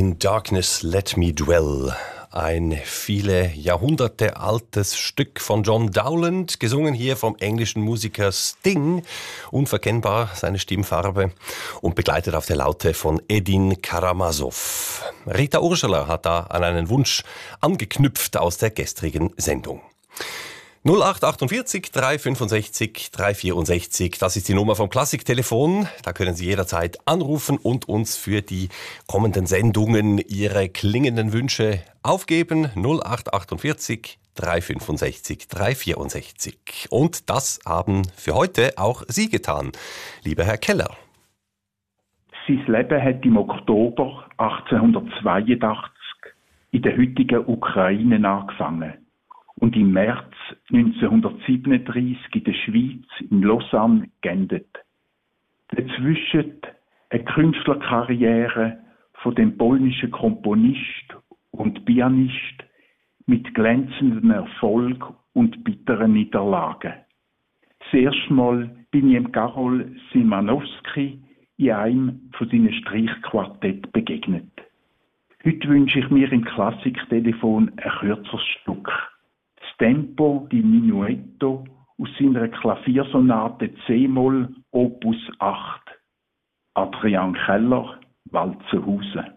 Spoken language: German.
In Darkness Let Me Dwell. Ein viele Jahrhunderte altes Stück von John Dowland, gesungen hier vom englischen Musiker Sting. Unverkennbar seine Stimmfarbe und begleitet auf der Laute von Edin Karamazov. Rita Ursula hat da an einen Wunsch angeknüpft aus der gestrigen Sendung. 0848 365 364, das ist die Nummer vom Klassiktelefon. Da können Sie jederzeit anrufen und uns für die kommenden Sendungen Ihre klingenden Wünsche aufgeben. 0848 365 364. Und das haben für heute auch Sie getan, lieber Herr Keller. Sein Leben hat im Oktober 1882 in der heutigen Ukraine angefangen und im März 1937 in der Schweiz, in Lausanne, geendet. Dazwischen eine Künstlerkarriere von dem polnischen Komponist und Pianist mit glänzendem Erfolg und bitteren Niederlagen. Das erste Mal bin ich dem Karol Szymanowski in einem von seinen Streichquartetten begegnet. Heute wünsche ich mir im Klassiktelefon ein kürzeres Stück. Tempo di Minuetto aus seiner Klaviersonate C-Moll Opus 8. Adrian Keller, Walzenhausen.